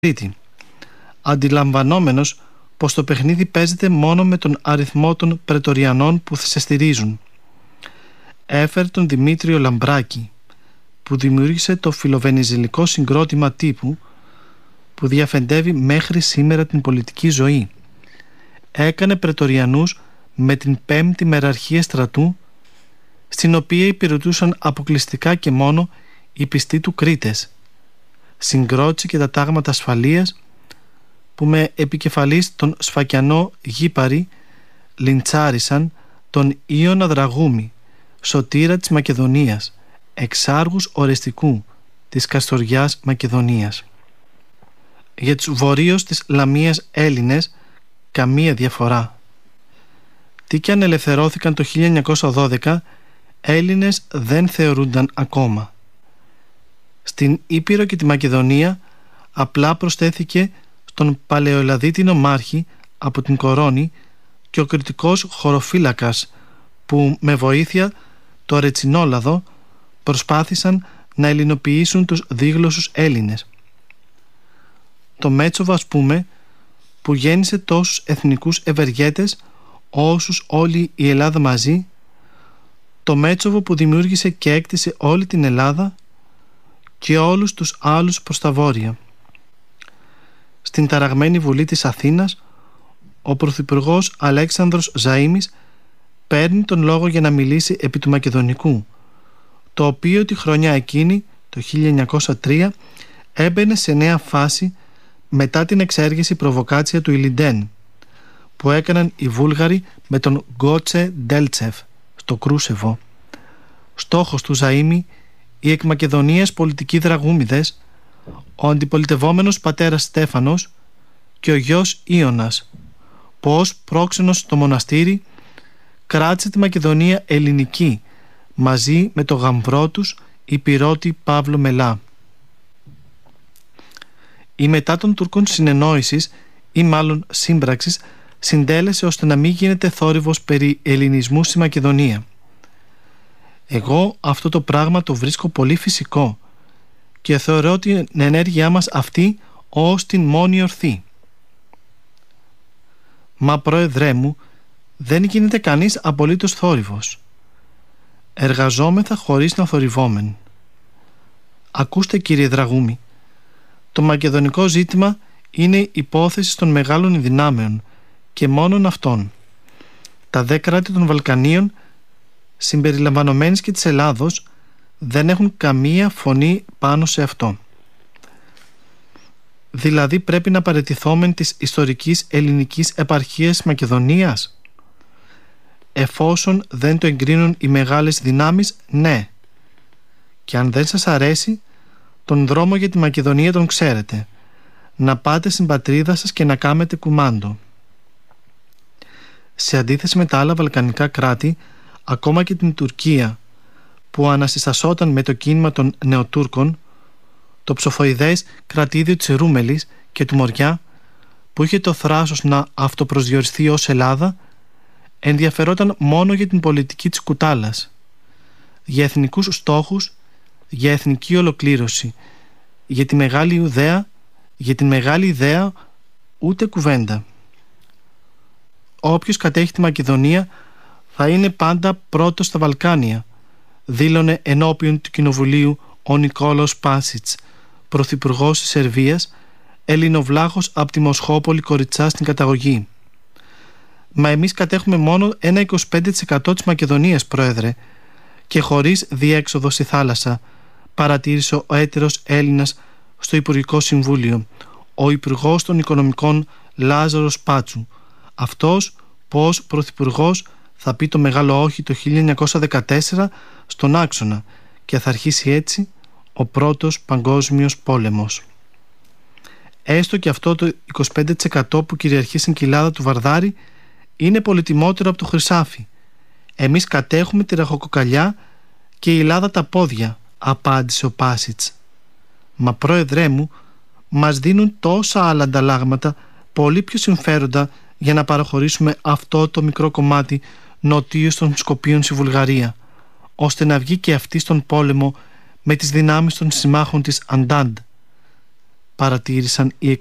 Κρήτη, αντιλαμβανόμενος πως το παιχνίδι παίζεται μόνο με τον αριθμό των πρετοριανών που σε στηρίζουν. Έφερε τον Δημήτριο Λαμπράκη, που δημιούργησε το φιλοβενιζελικό συγκρότημα τύπου που διαφεντεύει μέχρι σήμερα την πολιτική ζωή. Έκανε πρετοριανούς με την 5η μεραρχία στρατού, στην οποία υπηρετούσαν αποκλειστικά και μόνο οι πιστοί του Κρήτες. Συγκρότησε και τα τάγματα ασφαλείας που με επικεφαλής τον Σφακιανό Γήπαρη λιντσάρισαν τον Ιώνα Δραγούμη, σωτήρα της Μακεδονίας, εξάργους ορεστικού της Καστοριάς Μακεδονίας. Για τους βορείους της Λαμίας Έλληνες καμία διαφορά. Τι κι αν ελευθερώθηκαν το 1912, Έλληνες δεν θεωρούνταν ακόμα. Στην Ήπειρο και τη Μακεδονία απλά προσθέθηκε στον Παλαιοελλαδίτινο Μάρχη από την Κορώνη και ο κρητικός χωροφύλακας που με βοήθεια το Ρετσινόλαδο προσπάθησαν να ελληνοποιήσουν τους δίγλωσσους Έλληνες. Το Μέτσοβο, ας πούμε, που γέννησε τόσους εθνικούς ευεργέτες όσους όλη η Ελλάδα μαζί, το Μέτσοβο που δημιούργησε και έκτισε όλη την Ελλάδα και όλους τους άλλους προς τα βόρεια. Στην ταραγμένη Βουλή της Αθήνας, ο Πρωθυπουργός Αλέξανδρος Ζαΐμης παίρνει τον λόγο για να μιλήσει επί του Μακεδονικού, το οποίο τη χρονιά εκείνη, το 1903, έμπαινε σε νέα φάση μετά την εξέργηση προβοκάτσια του Ηλιντέν, που έκαναν οι Βούλγαροι με τον Γκότσε Ντέλτσεφ στο Κρούσεβο. Στόχος του Ζαΐμη, οι εκ Μακεδονίας πολιτικοί δραγούμιδες, ο αντιπολιτευόμενος πατέρας Στέφανος και ο γιος Ιώνας, που ως πρόξενος στο μοναστήρι κράτησε τη Μακεδονία ελληνική μαζί με το γαμβρό τους Υπηρώτη Παύλο Μελά. Η μετά των Τούρκων συνεννόησης ή μάλλον σύμπραξης συντέλεσε ώστε να μην γίνεται θόρυβος περί ελληνισμού στη Μακεδονία. Εγώ αυτό το πράγμα το βρίσκω πολύ φυσικό και θεωρώ την ενέργειά μας αυτή ως την μόνη ορθή. Μα πρόεδρέ μου, δεν γίνεται κανείς απολύτως θόρυβος. Εργαζόμεθα χωρίς να θορυβόμεν. Ακούστε, κύριε Δραγούμη, το μακεδονικό ζήτημα είναι υπόθεση των μεγάλων δυνάμεων και μόνον αυτών. Τα 10 κράτη των Βαλκανίων, συμπεριλαμβανομένης και της Ελλάδος, δεν έχουν καμία φωνή πάνω σε αυτό. Δηλαδή πρέπει να παραιτηθόμεν της ιστορικής ελληνικής επαρχίας Μακεδονίας. Εφόσον δεν το εγκρίνουν οι μεγάλες δυνάμεις, ναι. Και αν δεν σας αρέσει, τον δρόμο για τη Μακεδονία τον ξέρετε. Να πάτε στην πατρίδα σας και να κάμετε κουμάντο. Σε αντίθεση με τα άλλα βαλκανικά κράτη, ακόμα και την Τουρκία, που ανασυστασόταν με το κίνημα των Νεοτούρκων, το ψοφοειδές κρατήδιο της Ρούμελης και του Μοριά, που είχε το θράσος να αυτοπροσδιοριστεί ως Ελλάδα, ενδιαφερόταν μόνο για την πολιτική της κουτάλας, για εθνικούς στόχους, για εθνική ολοκλήρωση, για τη μεγάλη ιδέα, για την μεγάλη ιδέα ούτε κουβέντα. Όποιος κατέχει τη Μακεδονία θα είναι πάντα πρώτος στα Βαλκάνια, δήλωνε ενώπιον του Κοινοβουλίου ο Νικόλαος Πάσιτς, πρωθυπουργός της Σερβίας, Ελληνοβλάχος από τη Μοσχόπολη Κοριτσά στην καταγωγή. Μα εμείς κατέχουμε μόνο ένα 25% της Μακεδονίας, πρόεδρε, και χωρίς διέξοδο στη θάλασσα, παρατήρησε ο έτερος Έλληνας στο Υπουργικό Συμβούλιο, ο Υπουργός των Οικονομικών Λάζαρος Πάτσου. Αυτός πως πρωθυπουργός θα πει το μεγάλο όχι το 1914 στον άξονα και θα αρχίσει έτσι ο πρώτος παγκόσμιος πόλεμος. Έστω και αυτό το 25% που κυριαρχεί στην κοιλάδα του Βαρδάρη είναι πολυτιμότερο από το χρυσάφι. Εμείς κατέχουμε τη ραχοκοκαλιά και η Ελλάδα τα πόδια, απάντησε ο Πάσιτς. Μα πρόεδρέ μου, μας δίνουν τόσα άλλα ανταλλάγματα, πολύ πιο συμφέροντα, για να παραχωρήσουμε αυτό το μικρό κομμάτι νοτίως των Σκοπίων στη Βουλγαρία, ώστε να βγει και αυτή στον πόλεμο με τις δυνάμεις των συμμάχων της Αντάντ. παρατήρησαν οι